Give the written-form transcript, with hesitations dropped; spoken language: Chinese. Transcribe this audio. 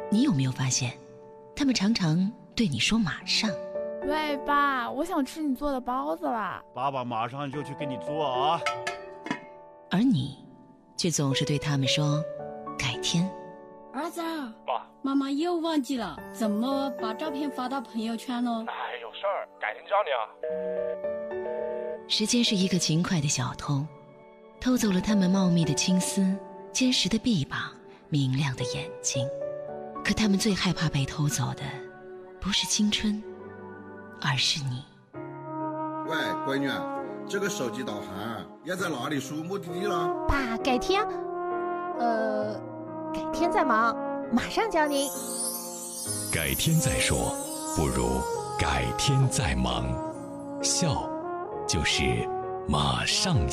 你有没有发现，他们常常对你说马上。 喂，爸，我想吃你做的包子啦。 爸爸马上就去给你做啊。 而你却总是对他们说改天。 儿子， 爸， 妈妈又忘记了怎么把照片发到朋友圈呢？ 哎，有事儿，改天教你啊。 时间是一个勤快的小偷，偷走了他们茂密的青丝、坚实的臂膀、明亮的眼睛。可他们最害怕被偷走的，不是青春，而是你。 喂，闺女，这个手机导航要在哪里输目的地了？ 爸，改天再忙，马上教您。 改天再说，不如改天再忙。笑，就是马上